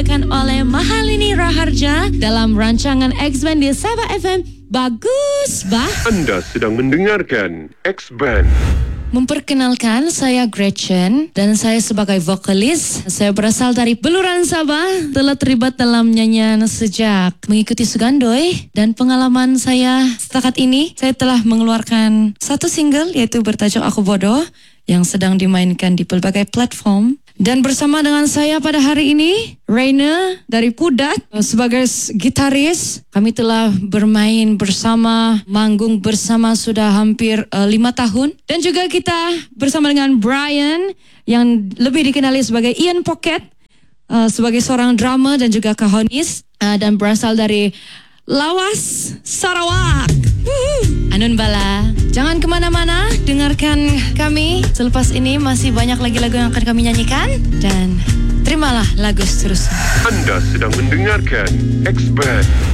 dibawakan oleh Mahalini Raharja dalam rancangan X-Band di Sabah FM. Bagus, bah. Anda sedang mendengarkan X-Band. Memperkenalkan, saya Gretchen dan saya sebagai vokalis. Saya berasal dari Beluran Sabah, telah terlibat dalam nyanyian sejak mengikuti Sugandoi, dan pengalaman saya setakat ini, saya telah mengeluarkan satu single yaitu bertajuk Aku Bodoh yang sedang dimainkan di pelbagai platform. Dan bersama dengan saya pada hari ini, Rainer dari Pudat sebagai gitaris. Kami telah bermain bersama, manggung bersama sudah hampir 5 tahun. Dan juga kita bersama dengan Brian yang lebih dikenali sebagai Ian Pocket, sebagai seorang drummer dan juga kahonis, dan berasal dari Lawas, Sarawak. Anun bala. Jangan kemana-mana, dengarkan kami. Selepas ini masih banyak lagi lagu yang akan kami nyanyikan. Dan terimalah lagu seterusnya. Anda sedang mendengarkan X-Band.